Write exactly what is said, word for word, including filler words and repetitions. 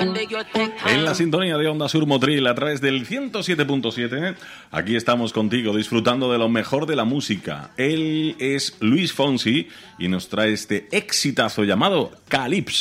En la sintonía de Onda Sur Motril a través del ciento siete punto siete, aquí estamos contigo disfrutando de lo mejor de la música. Él es Luis Fonsi y nos trae este exitazo llamado Calypso.